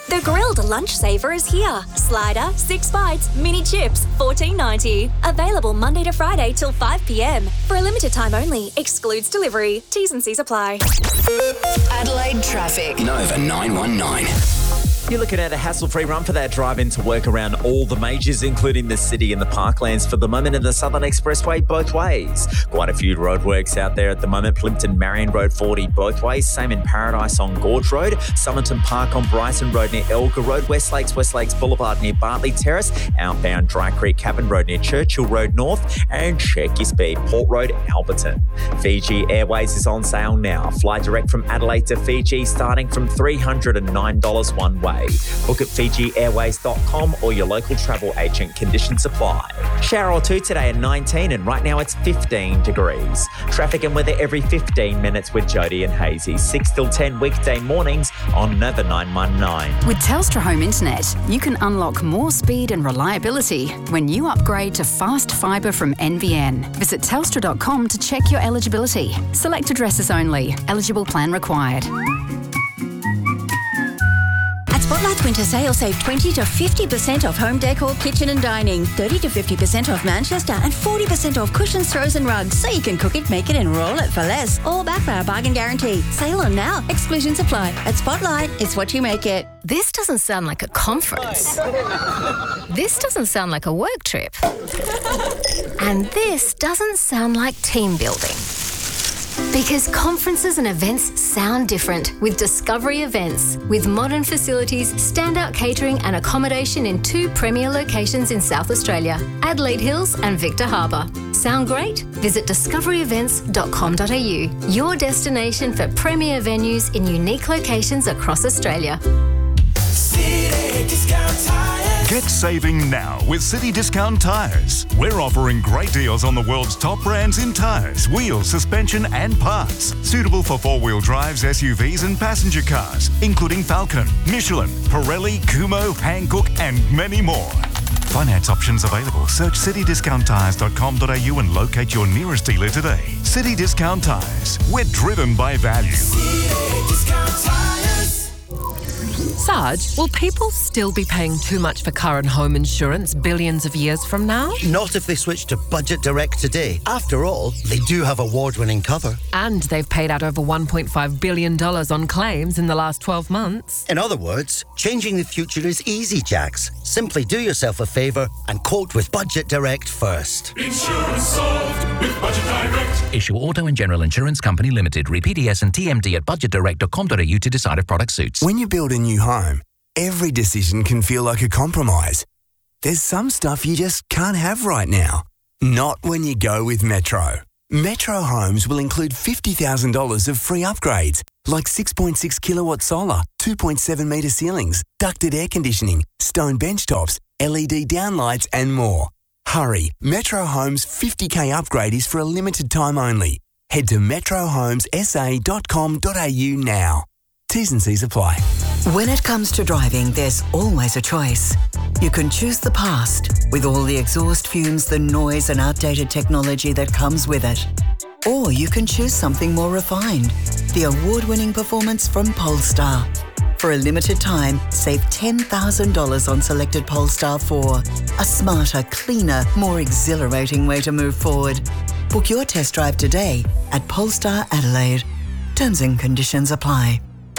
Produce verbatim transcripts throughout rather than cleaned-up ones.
The grilled lunch saver is here. Slider, six bites, mini chips, fourteen ninety. Available Monday to Friday till five p.m. For a limited time only. Excludes delivery. T's and C's apply. Adelaide traffic. Nova nine one nine. You're looking at a hassle-free run for that drive into work around all the majors, including the city and the parklands for the moment, and the Southern Expressway both ways. Quite a few roadworks out there at the moment. Plimpton Marion Road forty both ways. Same in Paradise on Gorge Road. Somerton Park on Bryson Road near Elgar Road. West Lakes, West Lakes Boulevard near Bartley Terrace. Outbound Dry Creek Cabin Road near Churchill Road North. And check your speed. Port Road, Alberton. Fiji Airways is on sale now. Fly direct from Adelaide to Fiji starting from three hundred nine dollars one way. Book at fiji airways dot com or your local travel agent. Conditions apply. Shower or two today at nineteen, and right now it's fifteen degrees. Traffic and weather every fifteen minutes with Jody and Hazy. six till ten weekday mornings on Nova nine one nine. With Telstra Home Internet, you can unlock more speed and reliability when you upgrade to fast fibre from N B N. Visit telstra dot com to check your eligibility. Select addresses only. Eligible plan required. Spotlight's winter sale save twenty to fifty percent off home decor, kitchen and dining, thirty to fifty percent off Manchester and forty percent off cushions, throws and rugs, so you can cook it, make it and roll it for less. All backed by our bargain guarantee. Sale on now. Exclusions apply. At Spotlight, it's what you make it. This doesn't sound like a conference. This doesn't sound like a work trip. And this doesn't sound like team building. Because conferences and events sound different with Discovery Events. With modern facilities, standout catering and accommodation in two premier locations in South Australia, Adelaide Hills and Victor Harbour. Sound great? Visit discovery events dot com dot a u, your destination for premier venues in unique locations across Australia. City Discount Tires. Get saving now with City Discount Tires. We're offering great deals on the world's top brands in tyres, wheels, suspension and parts. Suitable for four-wheel drives, S U Vs and passenger cars, including Falcon, Michelin, Pirelli, Kumho, Hankook and many more. Finance options available. Search city discount tires dot com dot a u and locate your nearest dealer today. City Discount Tires. We're driven by value. City Discount Tires. Sarge, will people still be paying too much for car and home insurance billions of years from now? Not if they switch to Budget Direct today. After all, they do have award-winning cover. And they've paid out over one point five billion dollars on claims in the last twelve months. In other words, changing the future is easy, Jax. Simply do yourself a favour and quote with Budget Direct first. Insurance solved with Budget Direct. Issue Auto and General Insurance Company Limited. Read P D S and T M D at budget direct dot com dot a u to decide if product suits. When you build a new home, every decision can feel like a compromise. There's some stuff you just can't have right now. Not when you go with Metro. Metro Homes will include fifty thousand dollars of free upgrades, like six point six kilowatt solar, two point seven metre ceilings, ducted air conditioning, stone bench tops, L E D downlights and more. Hurry, Metro Homes fifty K upgrade is for a limited time only. Head to metro homes s a dot com dot a u now. T's and C's apply. When it comes to driving, there's always a choice. You can choose the past, with all the exhaust fumes, the noise and outdated technology that comes with it. Or you can choose something more refined, the award-winning performance from Polestar. For a limited time, save ten thousand dollars on selected Polestar four. A smarter, cleaner, more exhilarating way to move forward. Book your test drive today at Polestar Adelaide. Terms and conditions apply.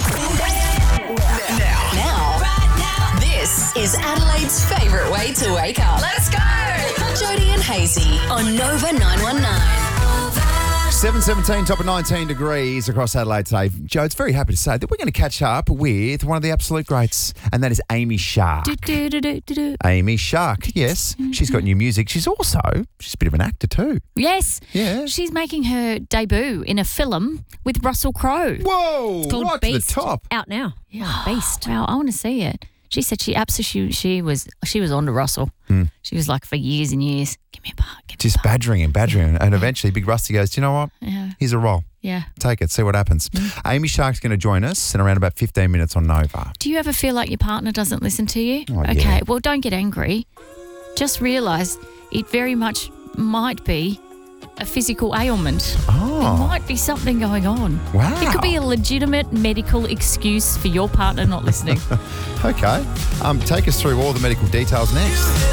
This is Adelaide's favourite way to wake up. Let's go! Jody and Hazy on Nova nine one nine. seven seventeen, top of nineteen degrees across Adelaide today. Joe, it's very happy to say that we're going to catch up with one of the absolute greats, and that is Amy Shark. Do, do, do, do, do. Amy Shark, yes. She's got new music. She's also, she's a bit of an actor too. Yes. Yeah. She's making her debut in a film with Russell Crowe. Whoa, it's called right Beast. to the top. Out now. Yeah, Beast. Wow, I want to see it. She said she absolutely, she, she was she was on to Russell. Mm. She was like for years and years, give me a part, give me Just a part. badgering him, badgering him. And eventually Big Rusty goes, do you know what? Yeah. Here's a role. Yeah. Take it, see what happens. Mm. Amy Shark's going to join us in around about fifteen minutes on Nova. Do you ever feel like your partner doesn't listen to you? Oh, okay, yeah. well, don't get angry. Just realise it very much might be a physical ailment. Oh. There might be something going on. Wow. It could be a legitimate medical excuse for your partner not listening. Okay. Um, take us through all the medical details next.